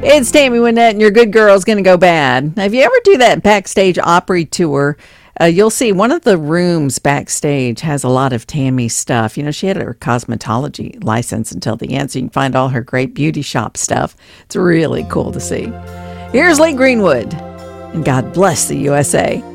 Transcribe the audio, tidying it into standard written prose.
It's Tammy Wynette, and your good girl's going to go bad. Now, if you ever do that backstage Opry tour, you'll see one of the rooms backstage has a lot of Tammy stuff. You know, she had her cosmetology license until the end, so you can find all her great beauty shop stuff. It's really cool to see. Here's Lee Greenwood, and God bless the USA.